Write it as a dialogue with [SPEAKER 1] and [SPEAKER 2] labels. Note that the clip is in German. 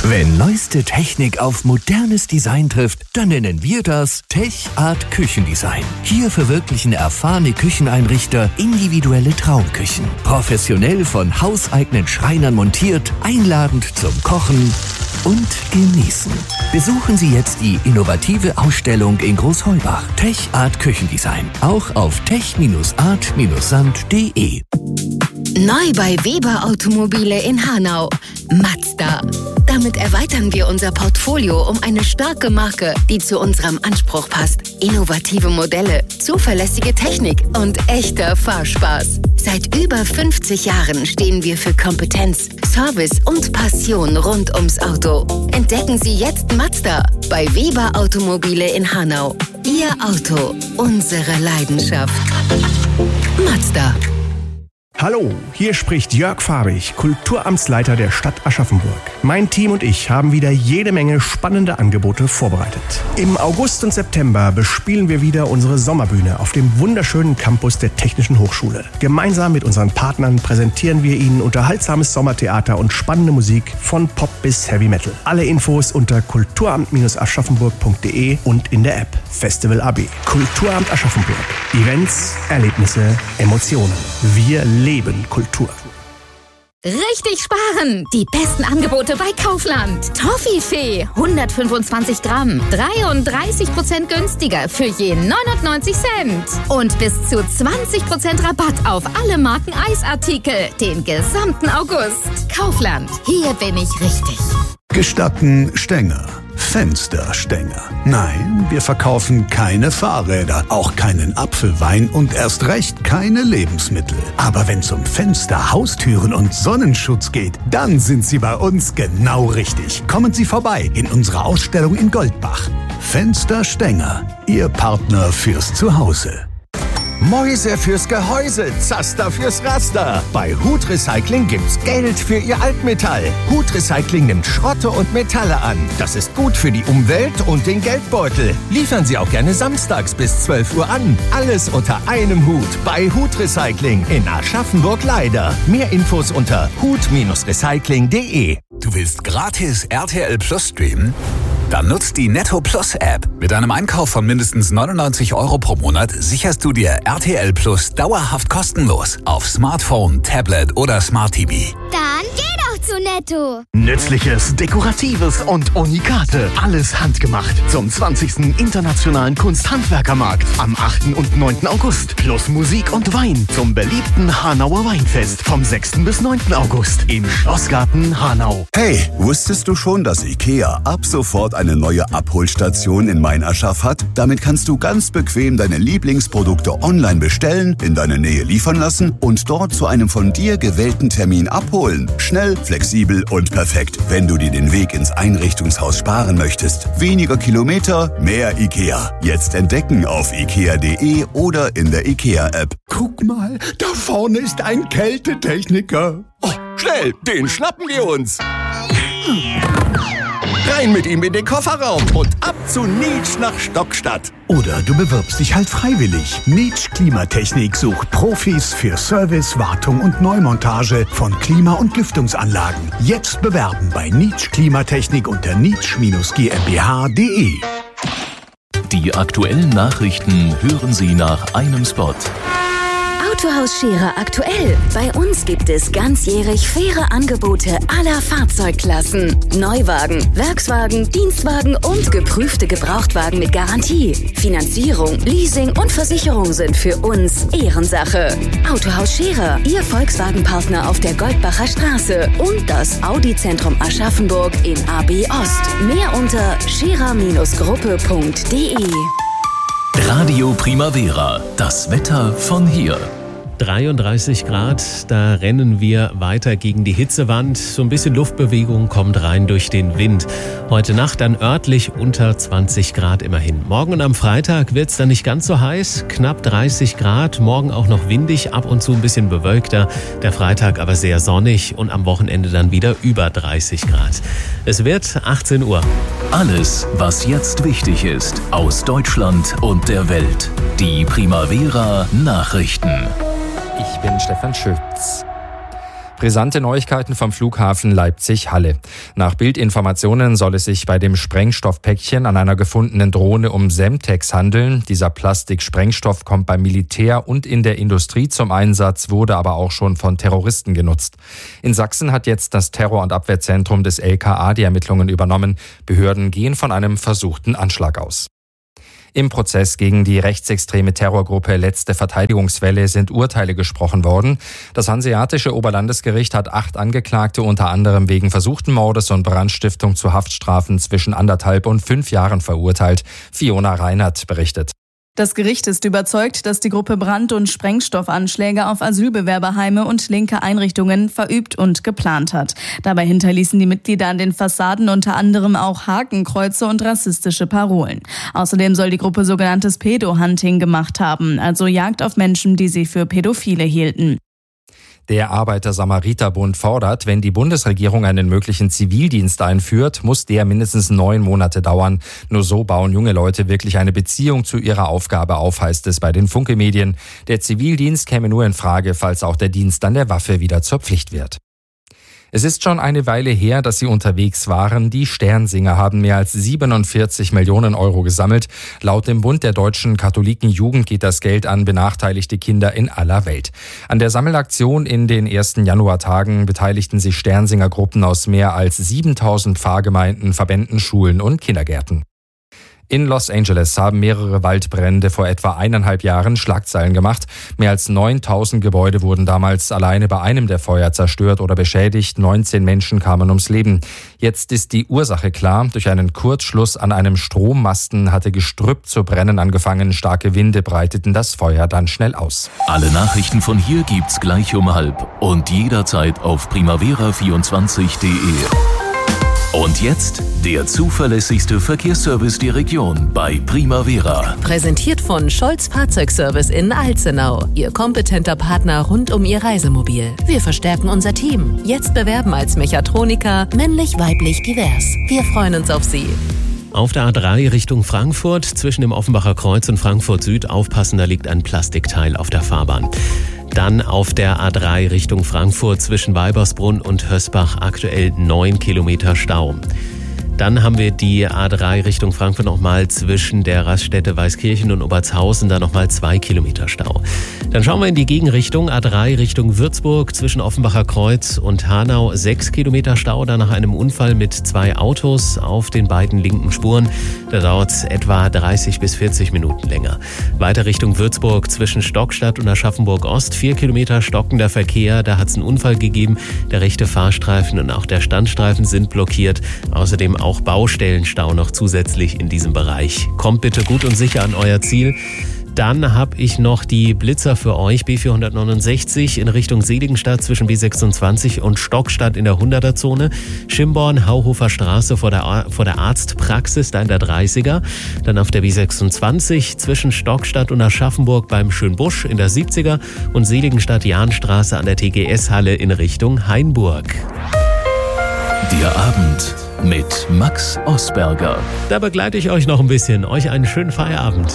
[SPEAKER 1] Wenn neueste Technik auf modernes Design trifft, dann nennen wir das TechArt Küchendesign. Hier verwirklichen erfahrene Kücheneinrichter individuelle Traumküchen. Professionell von hauseigenen Schreinern montiert, einladend zum Kochen und Genießen. Besuchen Sie jetzt die innovative Ausstellung in Großheubach. TechArt Küchendesign. Auch auf tech-art-sand.de.
[SPEAKER 2] Neu bei Weber Automobile in Hanau. Mazda. Damit erweitern wir unser Portfolio um eine starke Marke, die zu unserem Anspruch passt. Innovative Modelle, zuverlässige Technik und echter Fahrspaß. Seit über 50 Jahren stehen wir für Kompetenz, Service und Passion rund ums Auto. Entdecken Sie jetzt Mazda bei Weber Automobile in Hanau. Ihr Auto, unsere Leidenschaft. Mazda.
[SPEAKER 3] Hallo, hier spricht Jörg Fahrig, Kulturamtsleiter der Stadt Aschaffenburg. Mein Team und ich haben wieder jede Menge spannende Angebote vorbereitet. Im August und September bespielen wir wieder unsere Sommerbühne auf dem wunderschönen Campus der Technischen Hochschule. Gemeinsam mit unseren Partnern präsentieren wir Ihnen unterhaltsames Sommertheater und spannende Musik von Pop bis Heavy Metal. Alle Infos unter kulturamt-aschaffenburg.de und in der App Festival AB. Kulturamt Aschaffenburg. Events, Erlebnisse, Emotionen. Wir leben Kultur.
[SPEAKER 4] Richtig sparen! Die besten Angebote bei Kaufland. Toffifee, 125 Gramm, 33% günstiger für je 99 Cent. Und bis zu 20% Rabatt auf alle Marken Eisartikel den gesamten August. Kaufland, hier bin ich richtig.
[SPEAKER 5] Gestatten Stenger. Fensterstänger. Nein, wir verkaufen keine Fahrräder, auch keinen Apfelwein und erst recht keine Lebensmittel. Aber wenn es um Fenster, Haustüren und Sonnenschutz geht, dann sind Sie bei uns genau richtig. Kommen Sie vorbei in unserer Ausstellung in Goldbach. Fensterstänger, Ihr Partner fürs Zuhause.
[SPEAKER 6] Mäuse fürs Gehäuse, Zaster fürs Raster. Bei Hut Recycling gibt's Geld für Ihr Altmetall. Hut Recycling nimmt Schrotte und Metalle an. Das ist gut für die Umwelt und den Geldbeutel. Liefern Sie auch gerne samstags bis 12 Uhr an. Alles unter einem Hut bei Hut Recycling in Aschaffenburg-Leider. Mehr Infos unter hut-recycling.de.
[SPEAKER 7] Du willst gratis RTL Plus streamen? Dann nutzt die Netto Plus App. Mit einem Einkauf von mindestens 99 € pro Monat sicherst du dir RTL Plus dauerhaft kostenlos auf Smartphone, Tablet oder Smart TV.
[SPEAKER 8] Dann geh doch zu Netto.
[SPEAKER 9] Nützliches, Dekoratives und Unikate. Alles handgemacht zum 20. Internationalen Kunsthandwerkermarkt am 8. und 9. August. Plus Musik und Wein zum beliebten Hanauer Weinfest vom 6. bis 9. August im Schlossgarten Hanau.
[SPEAKER 5] Hey, wusstest du schon, dass IKEA ab sofort eine neue Abholstation in Meinaschaf hat? Damit kannst du ganz bequem deine Lieblingsprodukte online bestellen, in deine Nähe liefern lassen und dort zu einem von dir gewählten Termin abholen. Schnell, flexibel und perfekt, wenn du dir den Weg ins Einrichtungshaus sparen möchtest. Weniger Kilometer, mehr IKEA. Jetzt entdecken auf ikea.de oder in der IKEA-App.
[SPEAKER 6] Guck mal, da vorne ist ein Kältetechniker. Oh, schnell, den schnappen wir uns. Rein mit ihm in den Kofferraum und ab zu Nietsch nach Stockstadt.
[SPEAKER 5] Oder du bewirbst dich halt freiwillig. Nietsch Klimatechnik sucht Profis für Service, Wartung und Neumontage von Klima- und Lüftungsanlagen. Jetzt bewerben bei Nietsch Klimatechnik unter nietsch-gmbh.de.
[SPEAKER 1] Die aktuellen Nachrichten hören Sie nach einem Spot.
[SPEAKER 2] Autohaus Scherer aktuell. Bei uns gibt es ganzjährig faire Angebote aller Fahrzeugklassen. Neuwagen, Werkswagen, Dienstwagen und geprüfte Gebrauchtwagen mit Garantie. Finanzierung, Leasing und Versicherung sind für uns Ehrensache. Autohaus Scherer, Ihr Volkswagen-Partner auf der Goldbacher Straße und das Audi-Zentrum Aschaffenburg in AB Ost. Mehr unter scherer-gruppe.de.
[SPEAKER 1] Radio Primavera, das Wetter von hier.
[SPEAKER 10] 33 Grad, da rennen wir weiter gegen die Hitzewand. So ein bisschen Luftbewegung kommt rein durch den Wind. Heute Nacht dann örtlich unter 20 Grad immerhin. Morgen und am Freitag wird es dann nicht ganz so heiß, knapp 30 Grad. Morgen auch noch windig, ab und zu ein bisschen bewölkter. Der Freitag aber sehr sonnig und am Wochenende dann wieder über 30 Grad. Es wird 18 Uhr.
[SPEAKER 1] Alles, was jetzt wichtig ist, aus Deutschland und der Welt. Die Primavera Nachrichten.
[SPEAKER 11] Ich bin Stefan Schütz. Brisante Neuigkeiten vom Flughafen Leipzig-Halle. Nach Bildinformationen soll es sich bei dem Sprengstoffpäckchen an einer gefundenen Drohne um Semtex handeln. Dieser Plastiksprengstoff kommt beim Militär und in der Industrie zum Einsatz, wurde aber auch schon von Terroristen genutzt. In Sachsen hat jetzt das Terror- und Abwehrzentrum des LKA die Ermittlungen übernommen. Behörden gehen von einem versuchten Anschlag aus. Im Prozess gegen die rechtsextreme Terrorgruppe Letzte Verteidigungswelle sind Urteile gesprochen worden. Das Hanseatische Oberlandesgericht hat 8 Angeklagte unter anderem wegen versuchten Mordes und Brandstiftung zu Haftstrafen zwischen 1,5 und 5 Jahren verurteilt. Fiona Reinhardt berichtet.
[SPEAKER 12] Das Gericht ist überzeugt, dass die Gruppe Brand- und Sprengstoffanschläge auf Asylbewerberheime und linke Einrichtungen verübt und geplant hat. Dabei hinterließen die Mitglieder an den Fassaden unter anderem auch Hakenkreuze und rassistische Parolen. Außerdem soll die Gruppe sogenanntes Pedo-Hunting gemacht haben, also Jagd auf Menschen, die sie für Pädophile hielten.
[SPEAKER 11] Der Arbeiter-Samariter-Bund fordert, wenn die Bundesregierung einen möglichen Zivildienst einführt, muss der mindestens 9 Monate dauern. Nur so bauen junge Leute wirklich eine Beziehung zu ihrer Aufgabe auf, heißt es bei den Funke-Medien. Der Zivildienst käme nur in Frage, falls auch der Dienst an der Waffe wieder zur Pflicht wird. Es ist schon eine Weile her, dass sie unterwegs waren. Die Sternsinger haben mehr als 47 Millionen Euro gesammelt. Laut dem Bund der deutschen Katholikenjugend geht das Geld an benachteiligte Kinder in aller Welt. An der Sammelaktion in den ersten Januartagen beteiligten sich Sternsinger-Gruppen aus mehr als 7000 Pfarrgemeinden, Verbänden, Schulen und Kindergärten. In Los Angeles haben mehrere Waldbrände vor etwa 1,5 Jahren Schlagzeilen gemacht. Mehr als 9000 Gebäude wurden damals alleine bei einem der Feuer zerstört oder beschädigt. 19 Menschen kamen ums Leben. Jetzt ist die Ursache klar. Durch einen Kurzschluss an einem Strommasten hatte Gestrüpp zu brennen angefangen. Starke Winde breiteten das Feuer dann schnell aus.
[SPEAKER 1] Alle Nachrichten von hier gibt's gleich um 12 und jederzeit auf primavera24.de. Und jetzt der zuverlässigste Verkehrsservice der Region bei Primavera.
[SPEAKER 13] Präsentiert von Scholz Fahrzeugservice in Alzenau. Ihr kompetenter Partner rund um Ihr Reisemobil. Wir verstärken unser Team. Jetzt bewerben als Mechatroniker, männlich, weiblich, divers. Wir freuen uns auf Sie.
[SPEAKER 10] Auf der A3 Richtung Frankfurt, zwischen dem Offenbacher Kreuz und Frankfurt Süd, aufpassen, da liegt ein Plastikteil auf der Fahrbahn. Dann auf der A3 Richtung Frankfurt zwischen Weibersbrunn und Hösbach aktuell 9 Kilometer Stau. Dann haben wir die A3 Richtung Frankfurt nochmal zwischen der Raststätte Weißkirchen und Obertshausen, da nochmal 2 Kilometer Stau. Dann schauen wir in die Gegenrichtung, A3 Richtung Würzburg zwischen Offenbacher Kreuz und Hanau 6 Kilometer Stau, da nach einem Unfall mit 2 Autos auf den beiden linken Spuren. Da dauert es etwa 30 bis 40 Minuten länger. Weiter Richtung Würzburg zwischen Stockstadt und Aschaffenburg Ost 4 Kilometer stockender Verkehr, da hat es einen Unfall gegeben. Der rechte Fahrstreifen und auch der Standstreifen sind blockiert. Außerdem auch Baustellenstau noch zusätzlich in diesem Bereich. Kommt bitte gut und sicher an euer Ziel. Dann habe ich noch die Blitzer für euch. B469 in Richtung Seligenstadt zwischen B26 und Stockstadt in der 100er-Zone. Schimborn, Hauhofer Straße vor der Arztpraxis, da in der 30er. Dann auf der B26 zwischen Stockstadt und Aschaffenburg beim Schönbusch in der 70er. Und Seligenstadt-Jahnstraße an der TGS-Halle in Richtung Hainburg.
[SPEAKER 1] Der Abend mit Max Osberger.
[SPEAKER 10] Da begleite ich euch noch ein bisschen. Euch einen schönen Feierabend.